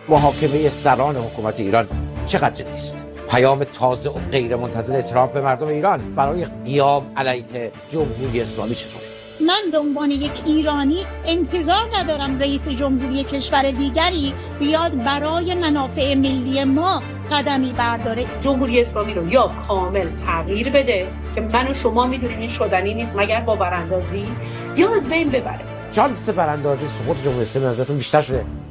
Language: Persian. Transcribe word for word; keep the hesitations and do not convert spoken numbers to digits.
محاکمه سران حکومت ایران چقدر جدی است؟ پیام تازه و غیر منتظر ترامپ به مردم ایران برای قیام علیه جمهوری اسلامی چطور؟ من به عنوان یک ایرانی انتظار ندارم رئیس جمهوری کشور دیگری بیاد برای منافع ملی ما قدمی برداره. جمهوری اسلامی رو یا کامل تغییر بده که من و شما میدونیم این شدنی نیست مگر با براندازی، یا از بین ببره. شانس براندازی سقوط جمهوری اسلامی نظرتون بیشتر شده؟